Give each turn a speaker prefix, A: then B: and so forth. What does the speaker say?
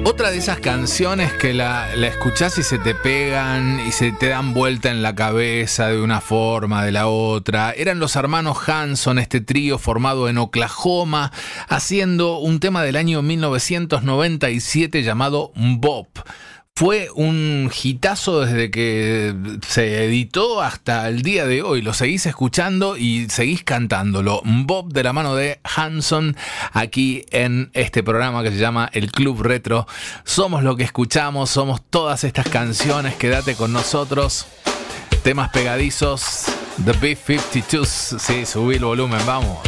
A: Otra de esas canciones que la escuchás y se te pegan y se te dan vuelta en la cabeza de una forma, de la otra. Eran los hermanos Hanson, este trío formado en Oklahoma, haciendo un tema del año 1997 llamado Bop. Fue un hitazo desde que se editó hasta el día de hoy. Lo seguís escuchando y seguís cantándolo. Bop de la mano de Hanson, aquí en este programa que se llama El Club Retro. Somos lo que escuchamos, somos todas estas canciones. Quédate con nosotros. Temas pegadizos, The B-52s. Sí, subí el volumen, vamos.